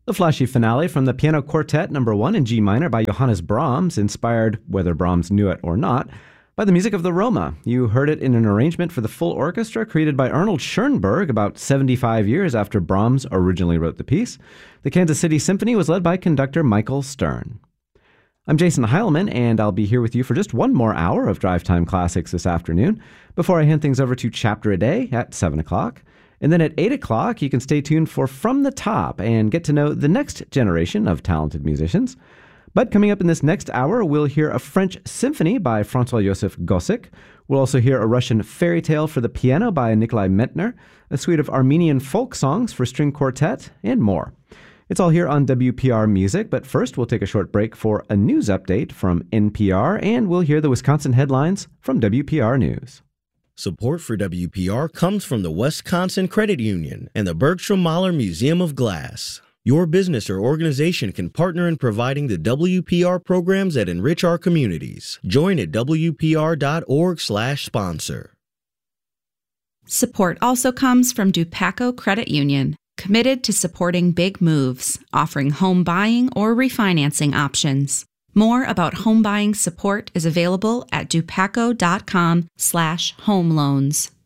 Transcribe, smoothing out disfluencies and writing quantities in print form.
The flashy finale from the Piano Quartet No. 1 in G minor by Johannes Brahms, inspired, whether Brahms knew it or not, by the music of the Roma. You heard it in an arrangement for the full orchestra created by Arnold Schoenberg about 75 years after Brahms originally wrote the piece. The Kansas City Symphony was led by conductor Michael Stern. I'm Jason Heilman, and I'll be here with you for just one more hour of Drive Time Classics this afternoon before I hand things over to Chapter a Day at 7 o'clock. And then at 8 o'clock, you can stay tuned for From the Top and get to know the next generation of talented musicians. But coming up in this next hour, we'll hear a French symphony by Francois-Joseph Gossec. We'll also hear a Russian fairy tale for the piano by Nikolai Mentner, a suite of Armenian folk songs for string quartet, and more. It's all here on WPR Music, but first we'll take a short break for a news update from NPR, and we'll hear the Wisconsin headlines from WPR News. Support for WPR comes from the Wisconsin Credit Union and the Bergstrom Mahler Museum of Glass. Your business or organization can partner in providing the WPR programs that enrich our communities. Join at WPR.org/sponsor. Support also comes from Dupaco Credit Union, committed to supporting big moves, offering home buying or refinancing options. More about home buying support is available at dupaco.com/home loans.